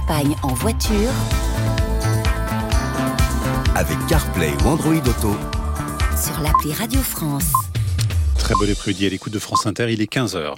campagne en voiture avec CarPlay ou Android Auto sur l'appli Radio France. Très bon après-midi à l'écoute de France Inter, il est 15h.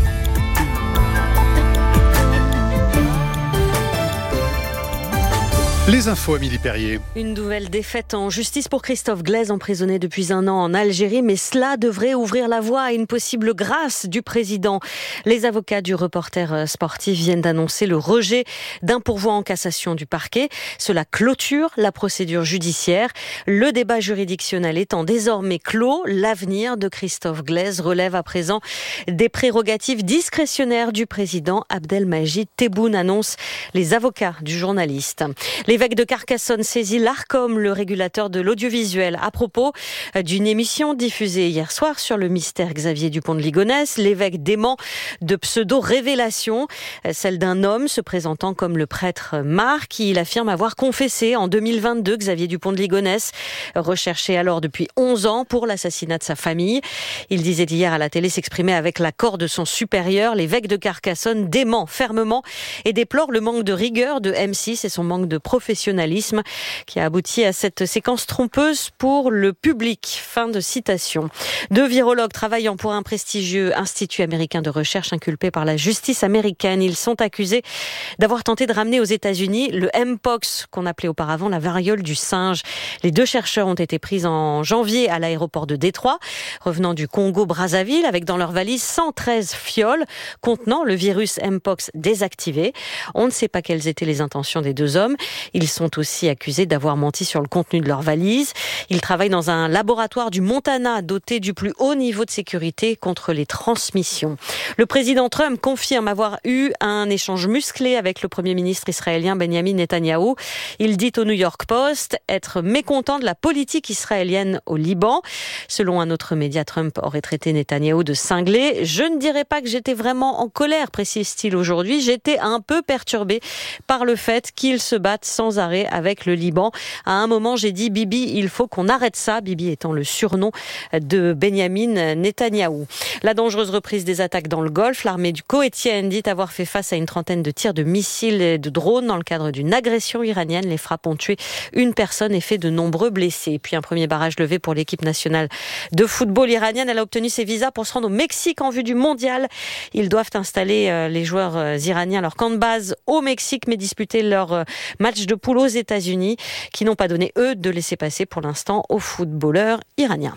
Les infos, Amélie Perrier. Une nouvelle défaite en justice pour Christophe Glaise, emprisonné depuis un an en Algérie, mais cela devrait ouvrir la voie à une possible grâce du président. Les avocats du reporter sportif viennent d'annoncer le rejet d'un pourvoi en cassation du parquet. Cela clôture la procédure judiciaire. Le débat juridictionnel étant désormais clos, l'avenir de Christophe Glaise relève à présent des prérogatives discrétionnaires du président. Abdelmajid Tebboune annonce les avocats du journaliste. L'évêque de Carcassonne saisit l'Arcom, le régulateur de l'audiovisuel, à propos d'une émission diffusée hier soir sur le mystère Xavier Dupont de Ligonnès. L'évêque dément de pseudo-révélations, celle d'un homme se présentant comme le prêtre Marc. Il affirme avoir confessé en 2022 Xavier Dupont de Ligonnès, recherché alors depuis 11 ans pour l'assassinat de sa famille. Il disait hier à la télé s'exprimer avec l'accord de son supérieur. L'évêque de Carcassonne dément fermement et déplore le manque de rigueur de M6 et son manque de professionnalisme qui a abouti à cette séquence trompeuse pour le public. Fin de citation. 2 virologues travaillant pour un prestigieux institut américain de recherche inculpés par la justice américaine. Ils sont accusés d'avoir tenté de ramener aux États-Unis le Mpox, qu'on appelait auparavant la variole du singe. Les 2 chercheurs ont été pris en janvier à l'aéroport de Détroit, revenant du Congo-Brazzaville, avec dans leur valise 113 fioles contenant le virus Mpox désactivé. On ne sait pas quelles étaient les intentions des 2 hommes. Ils sont aussi accusés d'avoir menti sur le contenu de leur valise. Ils travaillent dans un laboratoire du Montana doté du plus haut niveau de sécurité contre les transmissions. Le président Trump confirme avoir eu un échange musclé avec le premier ministre israélien Benjamin Netanyahou. Il dit au New York Post être mécontent de la politique israélienne au Liban. Selon un autre média, Trump aurait traité Netanyahou de cinglé. « Je ne dirais pas que j'étais vraiment en colère », précise-t-il aujourd'hui. « J'étais un peu perturbé par le fait qu'il se batte sans arrêt avec le Liban. À un moment, j'ai dit « Bibi, il faut qu'on arrête ça », Bibi étant le surnom de Benjamin Netanyahou. La dangereuse reprise des attaques dans le Golfe, l'armée du koweïtienne dit avoir fait face à une trentaine de tirs de missiles et de drones dans le cadre d'une agression iranienne. Les frappes ont tué une personne et fait de nombreux blessés. Et puis un premier barrage levé pour l'équipe nationale de football iranienne. Elle a obtenu ses visas pour se rendre au Mexique en vue du mondial. Ils doivent installer les joueurs iraniens leur camp de base au Mexique, mais disputer leur match de poule aux États-Unis, qui n'ont pas donné, eux, de laisser-passer pour l'instant aux footballeurs iraniens.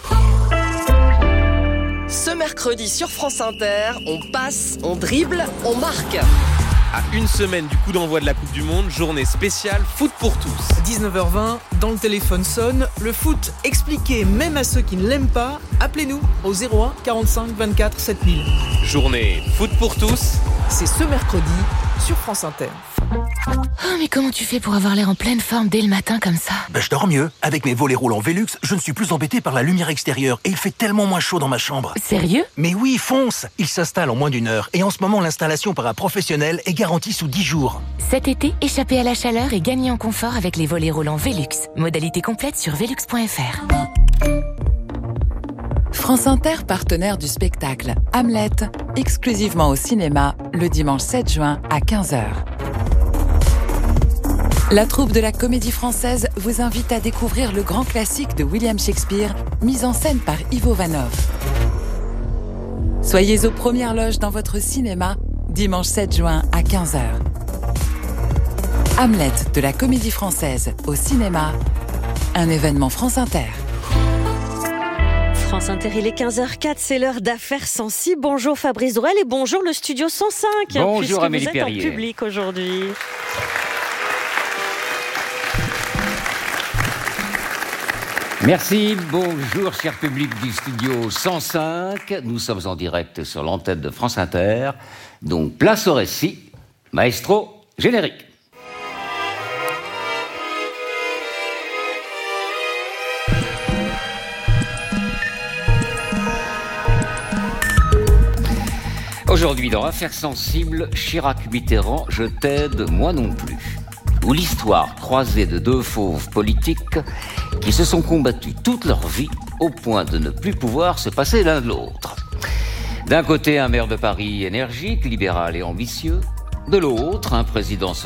Ce mercredi sur France Inter, on passe, on dribble, on marque. À une semaine du coup d'envoi de la Coupe du Monde, journée spéciale foot pour tous. 19h20, dans le téléphone sonne, le foot expliqué même à ceux qui ne l'aiment pas. Appelez-nous au 01 45 24 7000. Journée foot pour tous. C'est ce mercredi sur France Inter. Oh, mais comment tu fais pour avoir l'air en pleine forme dès le matin comme ça ? Je dors mieux. Avec mes volets roulants Velux, je ne suis plus embêté par la lumière extérieure et il fait tellement moins chaud dans ma chambre. Sérieux ? Mais oui, fonce ! Il s'installe en moins d'1 heure et en ce moment, l'installation par un professionnel est garantie sous 10 jours. Cet été, échappez à la chaleur et gagnez en confort avec les volets roulants Velux. Modalité complète sur velux.fr. France Inter, partenaire du spectacle Hamlet, exclusivement au cinéma, le dimanche 7 juin à 15h. La troupe de la Comédie Française vous invite à découvrir le grand classique de William Shakespeare, mis en scène par Ivo Vanov. Soyez aux premières loges dans votre cinéma, dimanche 7 juin à 15h. Hamlet de la Comédie Française au cinéma, un événement France Inter. France Inter, il est 15h04, c'est l'heure d'affaires sensibles. Bonjour Fabrice Drouel et bonjour le Studio 105. Bonjour Amélie Perrier. Vous êtes en public aujourd'hui. Merci, bonjour cher public du Studio 105. Nous sommes en direct sur l'antenne de France Inter. Donc place au récit. Maestro, générique. Aujourd'hui, dans Affaires sensibles, Chirac-Mitterrand, je t'aide, moi non plus. Ou l'histoire croisée de 2 fauves politiques qui se sont combattus toute leur vie au point de ne plus pouvoir se passer l'un de l'autre. D'un côté, un maire de Paris énergique, libéral et ambitieux. De l'autre, un président